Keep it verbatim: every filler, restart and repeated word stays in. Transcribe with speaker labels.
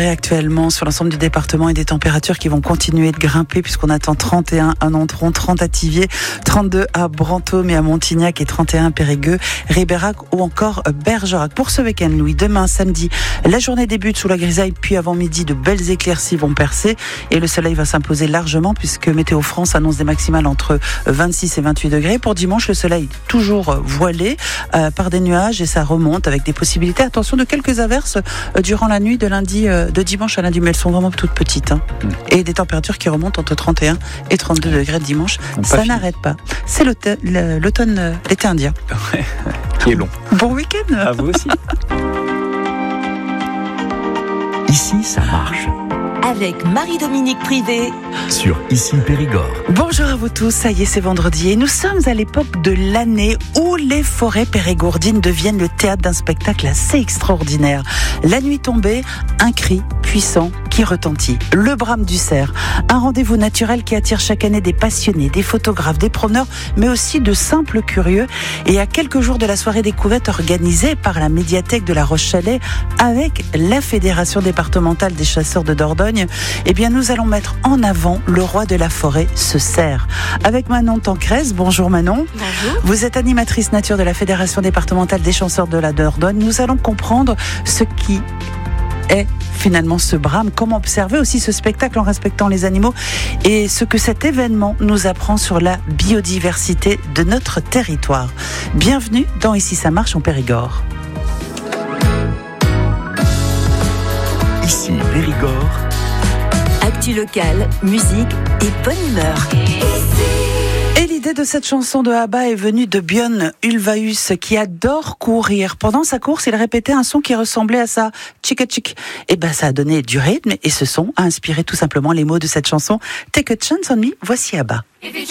Speaker 1: degrés actuellement sur l'ensemble du département et des températures qui vont continuer de grimper puisqu'on attend trente et un à Nontron, trente à Thiviers, trente-deux à Brantôme et à Montignac et trente et un à Périgueux, Ribérac ou encore Bergerac. Pour ce week-end, Louis, demain samedi, la journée débute sous la grisaille puis avant midi de belles éclaircies vont percer et le soleil va s'imposer largement puisque Météo France annonce des maximales entre vingt-six et vingt-huit degrés. Pour dimanche, le soleil toujours voilé euh, par des nuages et ça remonte avec des possibilités, attention, de quelques averses euh, durant la nuit de lundi, euh, de dimanche à lundi, mais elles sont vraiment toutes petites. Hein. Mmh. Et des températures qui remontent entre trente et un et trente-deux degrés dimanche. On ça n'arrête pas. C'est l'automne, l'automne, l'été indien.
Speaker 2: Ouais, qui est long.
Speaker 1: Bon week-end.
Speaker 2: À vous aussi.
Speaker 3: Ici, ça marche.
Speaker 4: Avec Marie-Dominique Privé
Speaker 3: sur Ici Périgord.
Speaker 1: Bonjour à vous tous, ça y est, c'est vendredi et nous sommes à l'époque de l'année où les forêts périgourdines deviennent le théâtre d'un spectacle assez extraordinaire. La nuit tombée, un cri puissant qui retentit, le brame du cerf, un rendez-vous naturel qui attire chaque année des passionnés, des photographes, des promeneurs, mais aussi de simples curieux. Et à quelques jours de la soirée découverte organisée par la médiathèque de La Roche-Chalais avec la Fédération départementale des chasseurs de Dordogne, eh bien nous allons mettre en avant le roi de la forêt, ce cerf. Avec Manon Tancresse. Bonjour Manon.
Speaker 5: Bonjour.
Speaker 1: Vous êtes animatrice nature de la Fédération départementale des chasseurs de la Dordogne. Nous allons comprendre ce qui est finalement ce brame, comment observer aussi ce spectacle en respectant les animaux et ce que cet événement nous apprend sur la biodiversité de notre territoire. Bienvenue dans Ici ça marche en Périgord.
Speaker 3: Ici Périgord.
Speaker 4: Actu locale, musique et bonne humeur.
Speaker 1: Et l'idée de cette chanson de Abba est venue de Björn Ulvaeus qui adore courir. Pendant sa course, il répétait un son qui ressemblait à ça, tchika tchik. Et ben ça a donné du rythme et ce son a inspiré tout simplement les mots de cette chanson Take a Chance on Me. Voici Abba.
Speaker 6: If you